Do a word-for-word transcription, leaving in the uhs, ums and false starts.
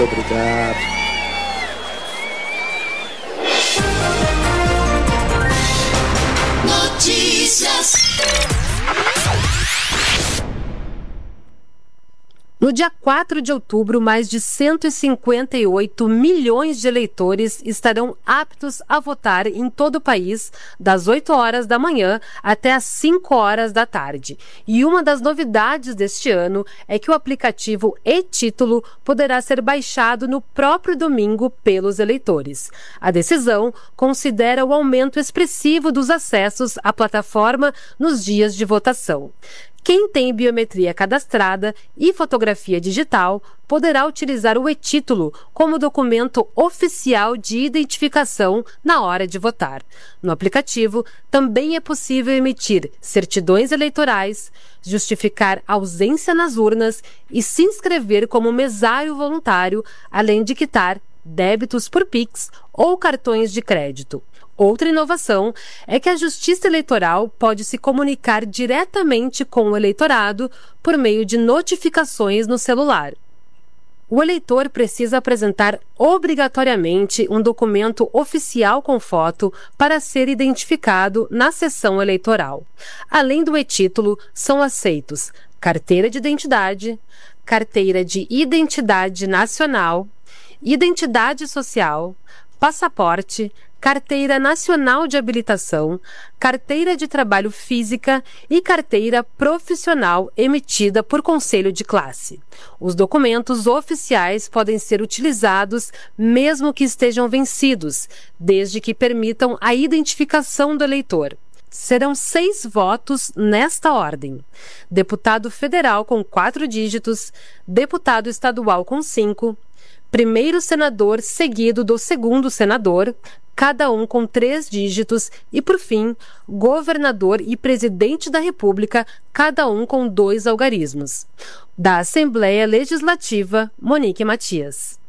Muito obrigado. Notícias. No dia quatro de outubro, mais de cento e cinquenta e oito milhões de eleitores estarão aptos a votar em todo o país, das oito horas da manhã até as cinco horas da tarde. E uma das novidades deste ano é que o aplicativo e-Título poderá ser baixado no próprio domingo pelos eleitores. A decisão considera o aumento expressivo dos acessos à plataforma nos dias de votação. Quem tem biometria cadastrada e fotografia digital poderá utilizar o e-Título como documento oficial de identificação na hora de votar. No aplicativo, também é possível emitir certidões eleitorais, justificar ausência nas urnas e se inscrever como mesário voluntário, além de quitar débitos por Pix ou cartões de crédito. Outra inovação é que a Justiça Eleitoral pode se comunicar diretamente com o eleitorado por meio de notificações no celular. O eleitor precisa apresentar obrigatoriamente um documento oficial com foto para ser identificado na sessão eleitoral. Além do e-Título, são aceitos carteira de identidade, carteira de identidade nacional, identidade social, passaporte, Carteira Nacional de Habilitação, Carteira de Trabalho Física e Carteira Profissional emitida por Conselho de Classe. Os documentos oficiais podem ser utilizados mesmo que estejam vencidos, desde que permitam a identificação do eleitor. Serão seis votos nesta ordem: deputado federal com quatro dígitos, deputado estadual com cinco, primeiro senador seguido do segundo senador, cada um com três dígitos, e, por fim, governador e presidente da República, cada um com dois algarismos. Da Assembleia Legislativa, Monique Matias.